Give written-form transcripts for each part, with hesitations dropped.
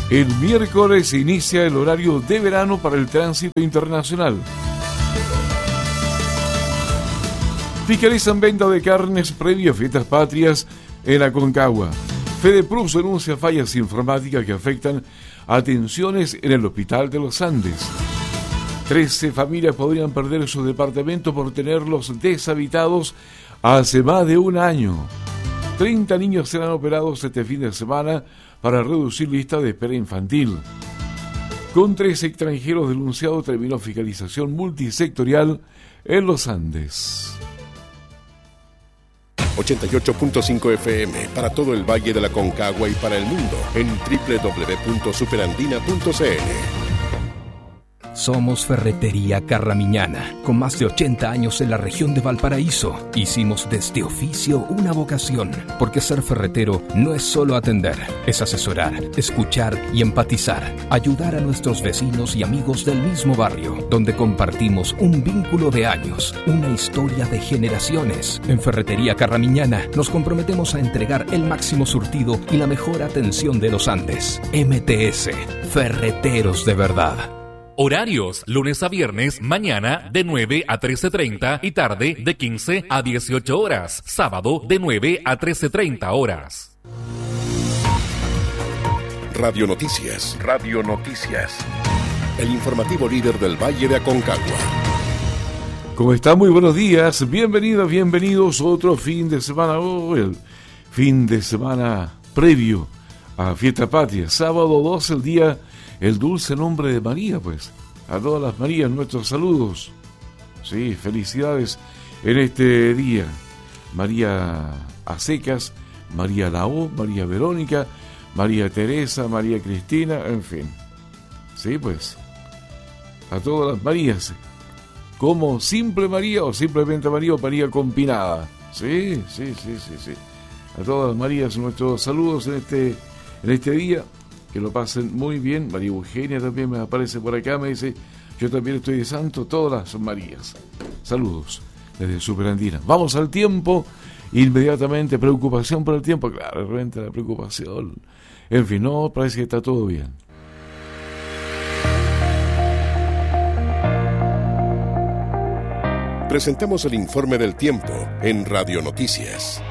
El miércoles se inicia el horario de verano para el tránsito internacional. Fiscalizan venta de carnes previo a fiestas patrias en Aconcagua. FEDEPRUS denuncia fallas informáticas que afectan atenciones en el Hospital de los Andes. 13 familias podrían perder su departamento por tenerlos deshabitados hace más de un año. 30 niños serán operados este fin de semana para reducir lista de espera infantil. Con 3 extranjeros denunciados terminó fiscalización multisectorial en los Andes. 88.5 FM para todo el Valle de la Aconcagua y para el mundo en www.superandina.cl. Somos Ferretería Carramiñana, con más de 80 años en la región de Valparaíso. Hicimos de este oficio una vocación, porque ser ferretero no es solo atender, es asesorar, escuchar y empatizar, ayudar a nuestros vecinos y amigos del mismo barrio, donde compartimos un vínculo de años, una historia de generaciones. En Ferretería Carramiñana nos comprometemos a entregar el máximo surtido y la mejor atención de los Andes. MTS, Ferreteros de verdad. Horarios, lunes a viernes, mañana de 9 a 13:30 y tarde de 15 a 18 horas. Sábado de 9 a 13:30 horas. Radio Noticias. El informativo líder del Valle de Aconcagua. ¿Cómo están? Muy buenos días. Bienvenidos. Otro fin de semana. El fin de semana previo a Fiesta Patria. Sábado 12, el día... El dulce nombre de María, pues. A todas las Marías, nuestros saludos. Sí, felicidades en este día. María Acecas, María Lao, María Verónica, María Teresa, María Cristina, en fin. Sí, pues. A todas las Marías. Como simple María o simplemente María o María combinada. Sí. A todas las Marías, nuestros saludos en este día. Que lo pasen muy bien. María Eugenia también me aparece por acá, me dice, yo también estoy de santo, todas las Marías. Saludos desde Superandina. Vamos al tiempo, inmediatamente, preocupación por el tiempo, claro, de repente la preocupación. En fin, no, parece que está todo bien. Presentamos el informe del tiempo en Radio Noticias.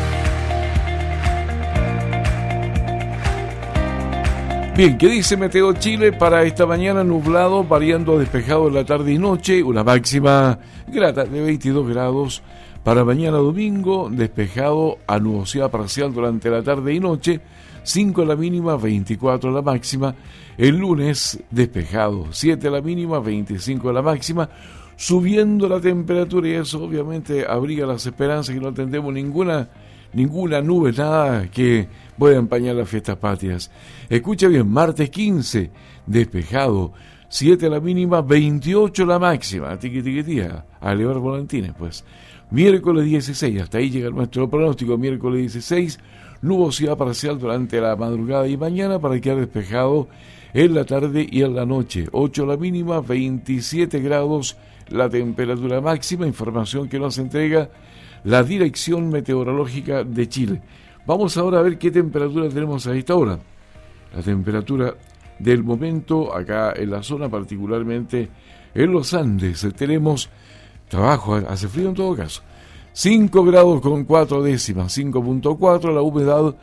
Bien, ¿qué dice Meteo Chile para esta mañana? Nublado, variando a despejado en la tarde y noche, una máxima grata de 22 grados. Para mañana domingo, despejado a nubosidad parcial durante la tarde y noche, 5 la mínima, 24 la máxima. El lunes, despejado, 7 la mínima, 25 la máxima, subiendo la temperatura, y eso obviamente abriga las esperanzas que no tendremos ninguna nube, nada que pueda empañar las fiestas patrias. Escucha bien, martes 15, despejado, 7 la mínima, 28 la máxima, tiquitía, a elevar volantines, pues. Miércoles 16, hasta ahí llega nuestro pronóstico, miércoles 16, nubosidad parcial durante la madrugada y mañana para quedar despejado en la tarde y en la noche, 8 la mínima, 27 grados la temperatura máxima, información que nos entrega la Dirección Meteorológica de Chile. Vamos ahora a ver qué temperatura tenemos a esta hora. La temperatura del momento acá en la zona, particularmente en los Andes, tenemos trabajo, hace frío en todo caso. 5 grados con 4 décimas, 5.4, la humedad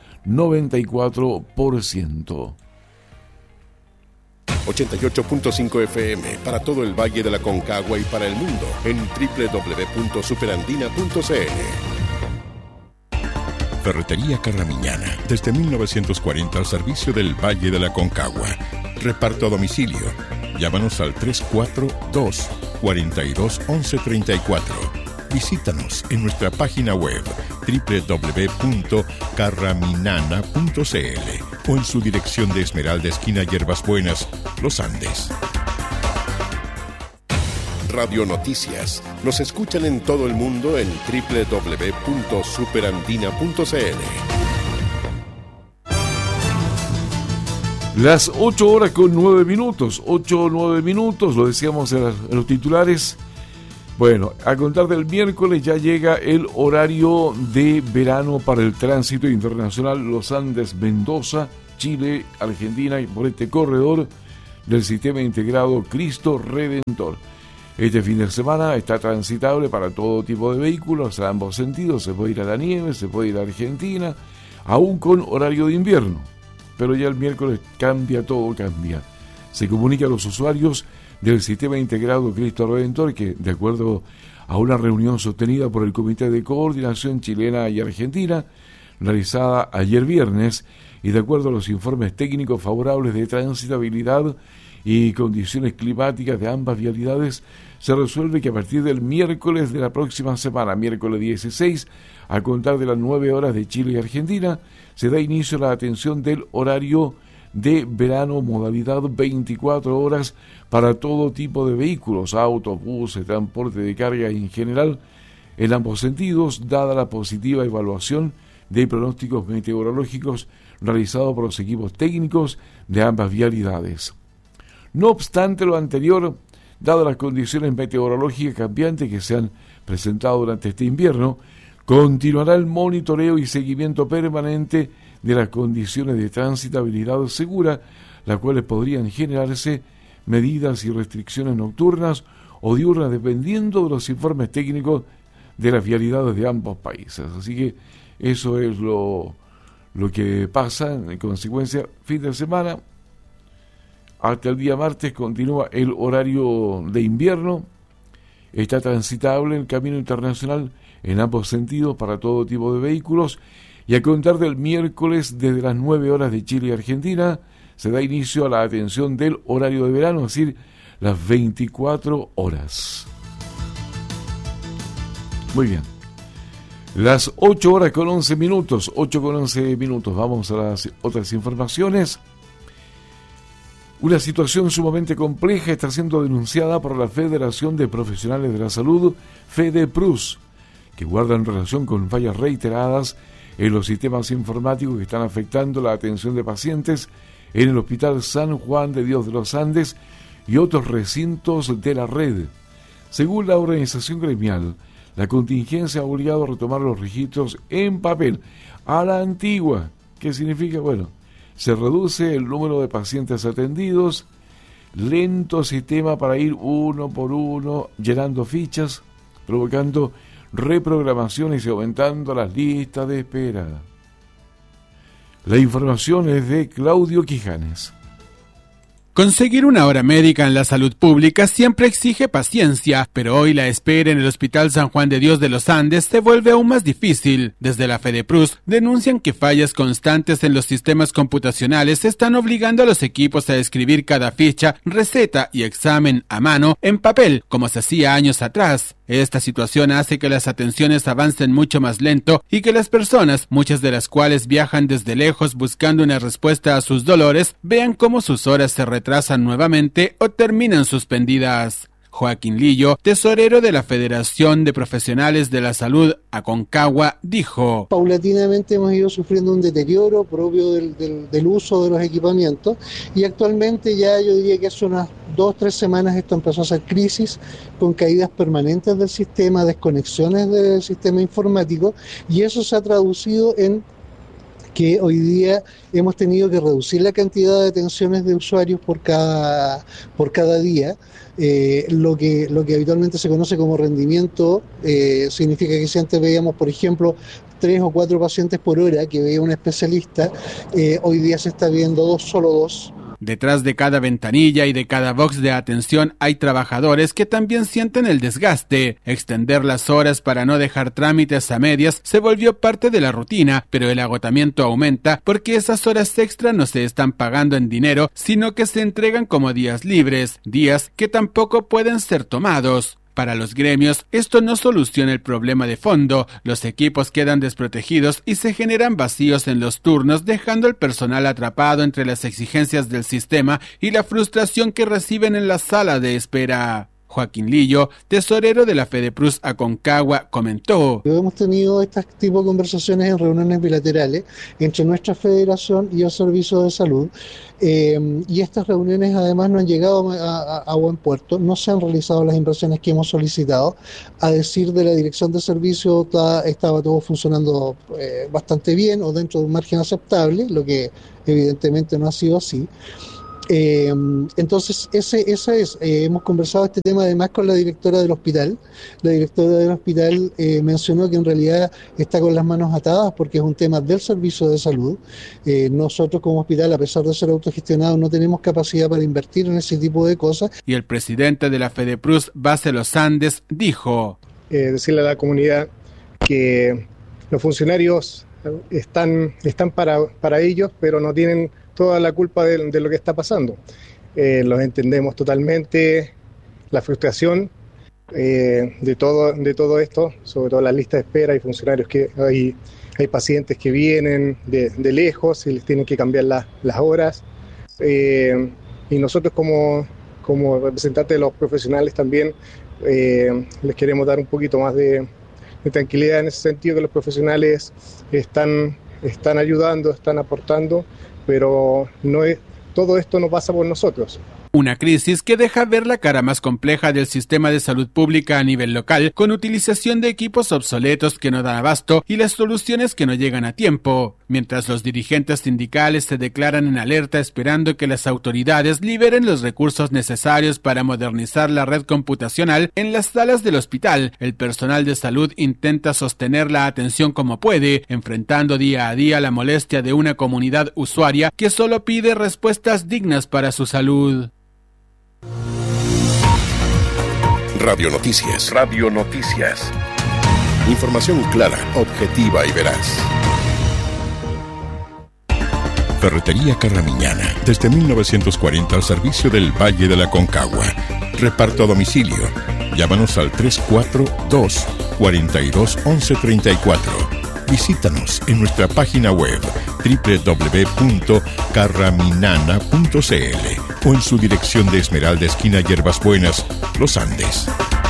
94%. 88.5 FM para todo el Valle de la Aconcagua y para el mundo en www.superandina.cl. Ferretería Carramiñana, desde 1940 al servicio del Valle de la Aconcagua. Reparto a domicilio. Llámanos al 342-42-1134. Visítanos en nuestra página web www.carraminana.cl o en su dirección de Esmeralda, esquina Hierbas Buenas, Los Andes. Radio Noticias. Nos escuchan en todo el mundo en www.superandina.cl. Las 8 horas con 9 minutos, 8 o 9 minutos, lo decíamos en los titulares. Bueno, a contar del miércoles ya llega el horario de verano para el tránsito internacional Los Andes Mendoza Chile, Argentina, y por este corredor del sistema integrado Cristo Redentor. Este fin de semana está transitable para todo tipo de vehículos a ambos sentidos. Se puede ir a la nieve, se puede ir a Argentina, aún con horario de invierno. Pero ya el miércoles cambia, todo cambia. Se comunica a los usuarios del sistema integrado Cristo Redentor que, de acuerdo a una reunión sostenida por el Comité de Coordinación Chilena y Argentina, realizada ayer viernes, y de acuerdo a los informes técnicos favorables de transitabilidad y condiciones climáticas de ambas vialidades, se resuelve que a partir del miércoles de la próxima semana, miércoles 16, a contar de las 9 horas de Chile y Argentina, se da inicio a la atención del horario de verano modalidad 24 horas para todo tipo de vehículos, autos, buses, transporte de carga en general, en ambos sentidos, dada la positiva evaluación de pronósticos meteorológicos realizados por los equipos técnicos de ambas vialidades. No obstante lo anterior, dadas las condiciones meteorológicas cambiantes que se han presentado durante este invierno, continuará el monitoreo y seguimiento permanente de las condiciones de transitabilidad segura, las cuales podrían generarse medidas y restricciones nocturnas o diurnas dependiendo de los informes técnicos de las vialidades de ambos países. Así que eso es lo que pasa. En consecuencia, fin de semana hasta el día martes continúa el horario de invierno. Está transitable el camino internacional en ambos sentidos para todo tipo de vehículos, y a contar del miércoles desde las 9 horas de Chile y Argentina se da inicio a la atención del horario de verano, es decir, las 24 horas. Muy bien. Las 8 horas con 11 minutos, 8 con 11 minutos. Vamos a las otras informaciones. Una situación sumamente compleja está siendo denunciada por la Federación de Profesionales de la Salud, FEDEPRUS, que guardan relación con fallas reiteradas en los sistemas informáticos que están afectando la atención de pacientes en el Hospital San Juan de Dios de los Andes y otros recintos de la red. Según la organización gremial, la contingencia ha obligado a retomar los registros en papel a la antigua. ¿Qué significa? Bueno, se reduce el número de pacientes atendidos, lento sistema para ir uno por uno llenando fichas, provocando reprogramaciones y aumentando las listas de espera. La información es de Claudio Quijanes. Conseguir una hora médica en la salud pública siempre exige paciencia, pero hoy la espera en el Hospital San Juan de Dios de los Andes se vuelve aún más difícil. Desde la FEDEPRUS denuncian que fallas constantes en los sistemas computacionales están obligando a los equipos a escribir cada ficha, receta y examen a mano en papel, como se hacía años atrás. Esta situación hace que las atenciones avancen mucho más lento y que las personas, muchas de las cuales viajan desde lejos buscando una respuesta a sus dolores, vean cómo sus horas se retrasan nuevamente o terminan suspendidas. Joaquín Lillo, tesorero de la Federación de Profesionales de la Salud Aconcagua, dijo: paulatinamente hemos ido sufriendo un deterioro propio del uso de los equipamientos, y actualmente ya yo diría que hace unas 2-3 semanas esto empezó a ser crisis, con caídas permanentes del sistema, desconexiones del sistema informático, y eso se ha traducido en que hoy día hemos tenido que reducir la cantidad de atenciones de usuarios por cada día. Lo que habitualmente se conoce como rendimiento significa que si antes veíamos, por ejemplo, 3 o 4 pacientes por hora que veía un especialista, hoy día se está viendo solo 2. Detrás de cada ventanilla y de cada box de atención hay trabajadores que también sienten el desgaste. Extender las horas para no dejar trámites a medias se volvió parte de la rutina, pero el agotamiento aumenta porque esas horas extra no se están pagando en dinero, sino que se entregan como días libres, días que tampoco pueden ser tomados. Para los gremios, esto no soluciona el problema de fondo. Los equipos quedan desprotegidos y se generan vacíos en los turnos, dejando al personal atrapado entre las exigencias del sistema y la frustración que reciben en la sala de espera. Joaquín Lillo, tesorero de la FEDEPRUS Aconcagua, comentó: hemos tenido este tipo de conversaciones en reuniones bilaterales entre nuestra federación y el Servicio de Salud, y estas reuniones además no han llegado a buen puerto, no se han realizado las inversiones que hemos solicitado. A decir de la dirección de servicio, estaba todo funcionando bastante bien o dentro de un margen aceptable, lo que evidentemente no ha sido así. Entonces, hemos conversado este tema además con la directora del hospital. La directora del hospital mencionó que en realidad está con las manos atadas porque es un tema del servicio de salud. Nosotros como hospital, a pesar de ser autogestionados, no tenemos capacidad para invertir en ese tipo de cosas. Y el presidente de la FEDEPRUS, Base Los Andes, dijo: decirle a la comunidad que los funcionarios están para ellos, pero no tienen toda la culpa de lo que está pasando. Los entendemos totalmente, la frustración de todo esto, sobre todo la lista de espera. Hay funcionarios hay pacientes que vienen de lejos y les tienen que cambiar las horas. Y nosotros como representantes de los profesionales también les queremos dar un poquito más de tranquilidad en ese sentido, que los profesionales están ayudando, están aportando, pero todo esto no pasa por nosotros. Una crisis que deja ver la cara más compleja del sistema de salud pública a nivel local, con utilización de equipos obsoletos que no dan abasto y las soluciones que no llegan a tiempo. Mientras los dirigentes sindicales se declaran en alerta esperando que las autoridades liberen los recursos necesarios para modernizar la red computacional en las salas del hospital, el personal de salud intenta sostener la atención como puede, enfrentando día a día la molestia de una comunidad usuaria que solo pide respuestas dignas para su salud. Radio Noticias. Radio Noticias. Información clara, objetiva y veraz. Ferretería Carramiñana, desde 1940 al servicio del Valle de la Concagua. Reparto a domicilio. Llámanos al 342-421134. Visítanos en nuestra página web www.carraminana.cl o en su dirección de Esmeralda, esquina Hierbas Buenas, Los Andes.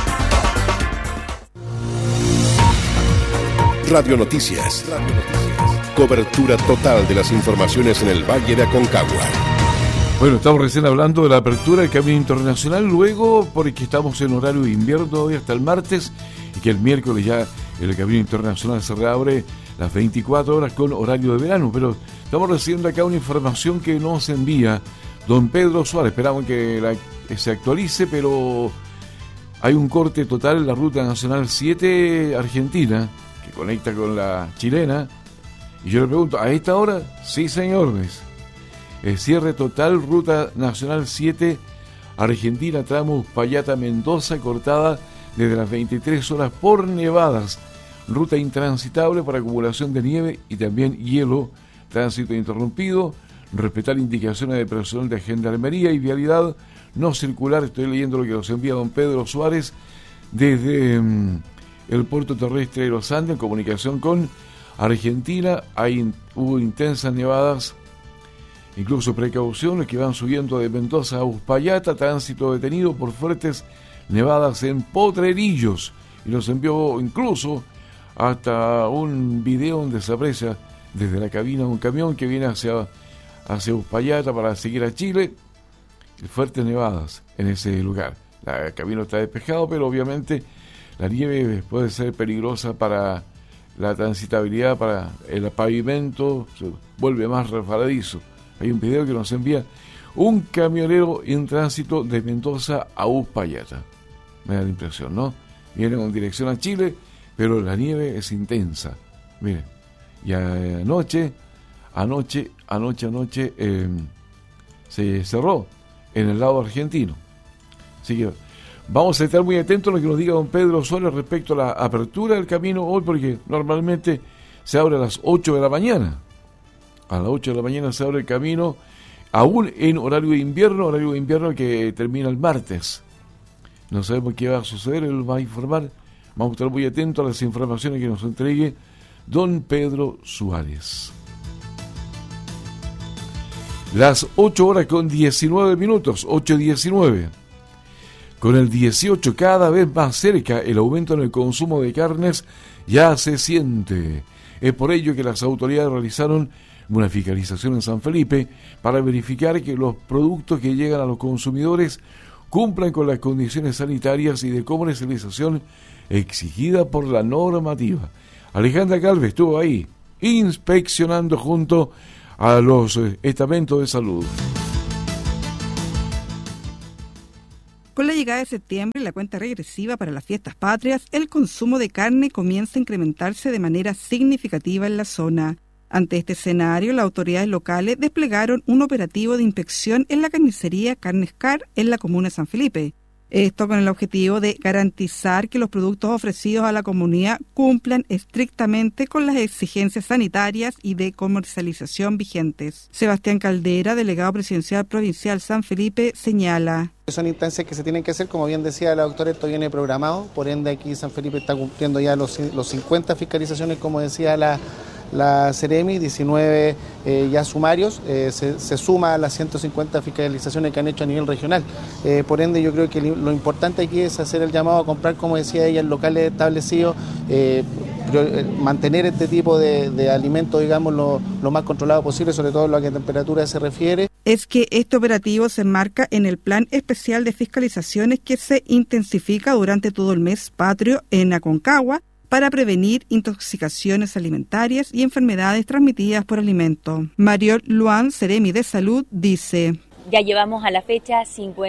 Radio Noticias. Cobertura total de las informaciones en el Valle de Aconcagua. Bueno, estamos recién hablando de la apertura del Camino Internacional, luego porque estamos en horario de invierno hoy hasta el martes, y que el miércoles ya el Camino Internacional se reabre las 24 horas con horario de verano. Pero estamos recibiendo acá una información que nos envía don Pedro Suárez. Esperamos que se actualice, pero hay un corte total en la Ruta Nacional 7 Argentina, que conecta con la chilena. Y yo le pregunto, ¿a esta hora? Sí, señores. El cierre total, Ruta Nacional 7 Argentina, tramo Uspallata-Mendoza, cortada desde las 23 horas por nevadas. Ruta intransitable para acumulación de nieve y también hielo. Tránsito interrumpido. Respetar indicaciones de personal de Gendarmería y vialidad no circular. Estoy leyendo lo que nos envía don Pedro Suárez desde el puerto terrestre de Los Andes, en comunicación con Argentina. Hubo intensas nevadas, incluso precauciones que van subiendo de Mendoza a Uspallata, tránsito detenido por fuertes nevadas en Potrerillos. Y nos envió incluso hasta un video donde se aprecia desde la cabina de un camión que viene hacia Uspallata para seguir a Chile. Fuertes nevadas en ese lugar. El camino está despejado, pero obviamente la nieve puede ser peligrosa para la transitabilidad, para el pavimento, se vuelve más resbaladizo. Hay un video que nos envía un camionero en tránsito de Mendoza a Uspallata. Me da la impresión, ¿no? Viene con dirección a Chile, pero la nieve es intensa. Miren, y anoche se cerró en el lado argentino. Así que vamos a estar muy atentos a lo que nos diga don Pedro Suárez respecto a la apertura del camino hoy, porque normalmente se abre a las 8 de la mañana. A las 8 de la mañana se abre el camino, aún en horario de invierno que termina el martes. No sabemos qué va a suceder, él va a informar. Vamos a estar muy atentos a las informaciones que nos entregue don Pedro Suárez. Las 8 horas con 19 minutos, 8:19. Con el 18 cada vez más cerca, el aumento en el consumo de carnes ya se siente. Es por ello que las autoridades realizaron una fiscalización en San Felipe para verificar que los productos que llegan a los consumidores cumplan con las condiciones sanitarias y de comercialización exigida por la normativa. Alejandra Calve estuvo ahí, inspeccionando junto a los estamentos de salud. Con la llegada de septiembre y la cuenta regresiva para las fiestas patrias, el consumo de carne comienza a incrementarse de manera significativa en la zona. Ante este escenario, las autoridades locales desplegaron un operativo de inspección en la carnicería Carnescar en la comuna de San Felipe. Esto con el objetivo de garantizar que los productos ofrecidos a la comunidad cumplan estrictamente con las exigencias sanitarias y de comercialización vigentes. Sebastián Caldera, delegado presidencial provincial San Felipe, señala: son instancias que se tienen que hacer, como bien decía la doctora, esto viene programado, por ende aquí San Felipe está cumpliendo ya los 50 fiscalizaciones, como decía la Ceremi, 19 ya sumarios, se suma a las 150 fiscalizaciones que han hecho a nivel regional. Por ende, yo creo que lo importante aquí es hacer el llamado a comprar, como decía ella, en locales establecidos, mantener este tipo de alimentos, digamos, lo más controlado posible, sobre todo en lo que a temperatura se refiere. Es que este operativo se enmarca en el Plan Especial de Fiscalizaciones que se intensifica durante todo el mes patrio en Aconcagua, para prevenir intoxicaciones alimentarias y enfermedades transmitidas por alimentos. Mariol Luan, Ceremi de Salud, dice: ya llevamos a la fecha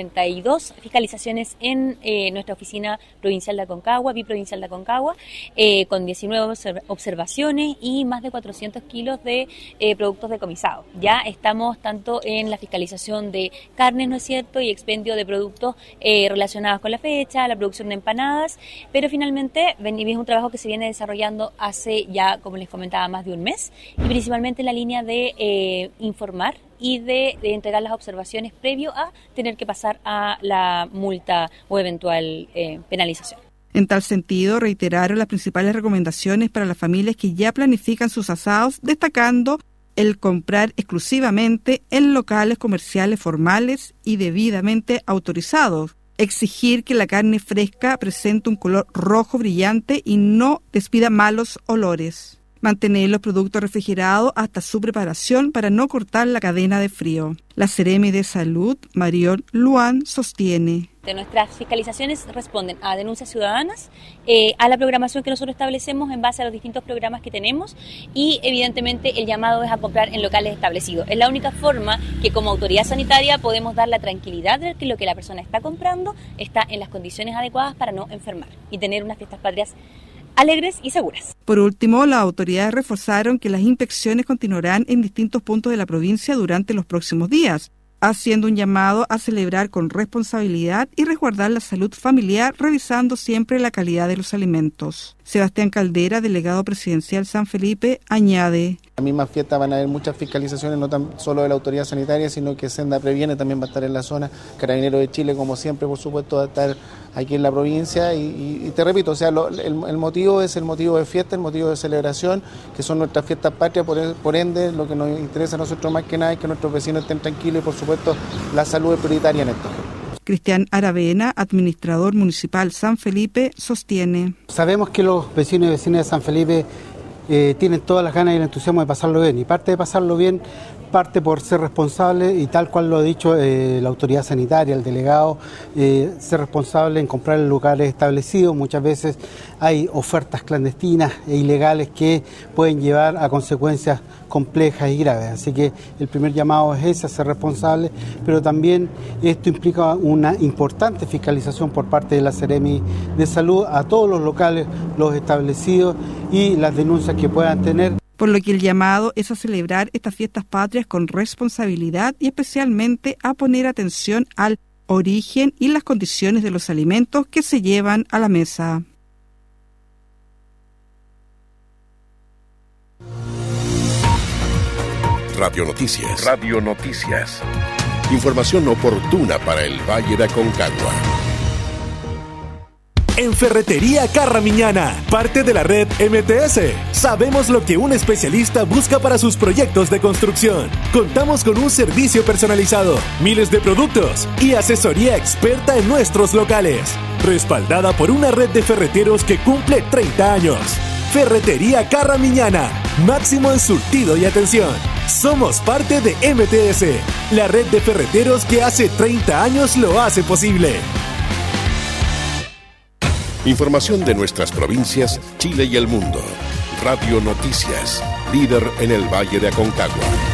52 fiscalizaciones en nuestra oficina provincial de Aconcagua, biprovincial de Aconcagua, con 19 observaciones y más de 400 kilos de productos decomisados. Ya estamos tanto en la fiscalización de carnes, ¿no es cierto?, y expendio de productos relacionados con la fecha, la producción de empanadas, pero finalmente es un trabajo que se viene desarrollando hace ya, como les comentaba, más de un mes, y principalmente en la línea de informar y de entregar las observaciones previo a tener que pasar a la multa o eventual penalización. En tal sentido, reiteraron las principales recomendaciones para las familias que ya planifican sus asados, destacando el comprar exclusivamente en locales comerciales formales y debidamente autorizados, exigir que la carne fresca presente un color rojo brillante y no despida malos olores, mantener los productos refrigerados hasta su preparación para no cortar la cadena de frío. La Ceremi de Salud, Mariol Luan, sostiene: de nuestras fiscalizaciones responden a denuncias ciudadanas, a la programación que nosotros establecemos en base a los distintos programas que tenemos, y evidentemente el llamado es a comprar en locales establecidos. Es la única forma que como autoridad sanitaria podemos dar la tranquilidad de que lo que la persona está comprando está en las condiciones adecuadas para no enfermar y tener unas fiestas patrias alegres y seguras. Por último, las autoridades reforzaron que las inspecciones continuarán en distintos puntos de la provincia durante los próximos días, haciendo un llamado a celebrar con responsabilidad y resguardar la salud familiar, revisando siempre la calidad de los alimentos. Sebastián Caldera, delegado presidencial San Felipe, añade: En la misma fiesta van a haber muchas fiscalizaciones, no tan solo de la autoridad sanitaria, sino que Senda Previene también va a estar en la zona, Carabineros de Chile, como siempre, por supuesto, va a estar aquí en la provincia, y te repito, o sea, el motivo es el motivo de fiesta, el motivo de celebración, que son nuestras fiestas patrias, por ende, lo que nos interesa a nosotros más que nada es que nuestros vecinos estén tranquilos y, por supuesto, la salud es prioritaria en esto. Cristian Aravena, administrador municipal San Felipe, sostiene: sabemos que los vecinos y vecinas de San Felipe tienen todas las ganas y el entusiasmo de pasarlo bien, y parte de pasarlo bien parte por ser responsable, y tal cual lo ha dicho la autoridad sanitaria, el delegado, ser responsable en comprar en lugares establecidos. Muchas veces hay ofertas clandestinas e ilegales que pueden llevar a consecuencias complejas y graves, así que el primer llamado es ese, a ser responsable, pero también esto implica una importante fiscalización por parte de la Ceremi de Salud a todos los locales, los establecidos, y las denuncias que puedan tener. Por lo que el llamado es a celebrar estas fiestas patrias con responsabilidad y especialmente a poner atención al origen y las condiciones de los alimentos que se llevan a la mesa. Radio Noticias. Radio Noticias. Información oportuna para el Valle de Aconcagua. En Ferretería Carramiñana, parte de la red MTS, sabemos lo que un especialista busca para sus proyectos de construcción. Contamos con un servicio personalizado, miles de productos y asesoría experta en nuestros locales, respaldada por una red de ferreteros que cumple 30 años. Ferretería Carramiñana, máximo en surtido y atención. Somos parte de MTS, la red de ferreteros que hace 30 años lo hace posible. Información de nuestras provincias, Chile y el mundo. Radio Noticias, líder en el Valle de Aconcagua.